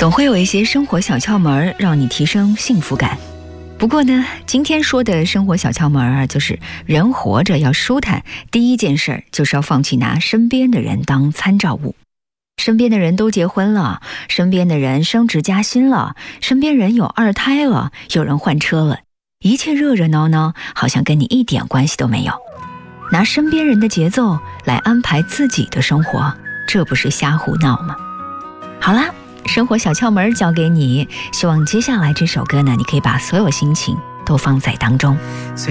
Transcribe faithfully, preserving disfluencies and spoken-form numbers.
总会有一些生活小窍门让你提升幸福感。不过呢，今天说的生活小窍门啊，就是人活着要舒坦，第一件事就是要放弃拿身边的人当参照物。身边的人都结婚了，身边的人升职加薪了，身边人有二胎了，有人换车了，一切热热闹闹，好像跟你一点关系都没有。拿身边人的节奏来安排自己的生活，这不是瞎胡闹吗？好啦，生活小窍门交给你，希望接下来这首歌呢，你可以把所有心情都放在当中。